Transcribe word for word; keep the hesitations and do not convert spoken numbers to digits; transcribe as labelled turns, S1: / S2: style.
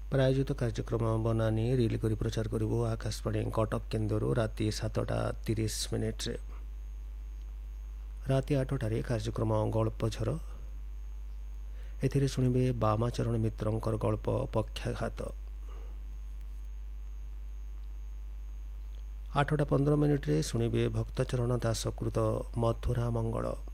S1: प्रायोजित कार्यक्रम बनानी रिल करी प्रचार करिबो आकाशवाणी कटक केन्द्रରୁ राति सातटा तीस मिनिट रे। राति आठटारे कार्यक्रम गल्पझर एथिरे शुणिबे बामाचरण मित्रंकर गल्प पक्षाघात। आठटा पंद्रह मिनिट रे शुणिबे भक्तचरण दास कृत मथुरा मंगल।